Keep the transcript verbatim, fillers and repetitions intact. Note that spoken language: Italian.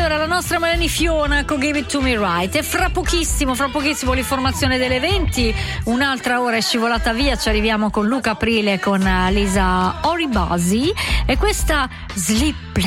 Allora, la nostra Melanie Fiona con Give It To Me Right. E fra pochissimo, fra pochissimo l'informazione delle venti. Un'altra ora è scivolata via. Ci arriviamo con Luca Aprile, con Lisa Oribasi. E questa Sleepless